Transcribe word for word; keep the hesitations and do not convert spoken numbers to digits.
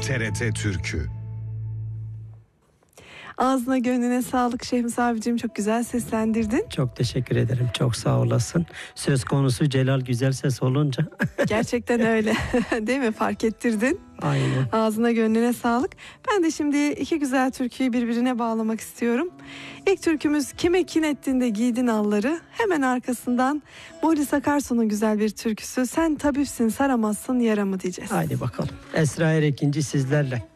T R T Türkü. Ağzına gönlüne sağlık Şehmus abicim, çok güzel seslendirdin. Çok teşekkür ederim, çok sağ olasın. Söz konusu Celal güzel ses olunca. Gerçekten öyle değil mi, fark ettirdin. Aynen. Ağzına gönlüne sağlık. Ben de şimdi iki güzel türküyü birbirine bağlamak istiyorum. İlk türkümüz Kime kin ettin de giydin alları. Hemen arkasından Muhlis Akarsu'nun güzel bir türküsü Sen tabipsin saramazsın yaramı diyeceğiz. Haydi bakalım. Esra Erekinci sizlerle.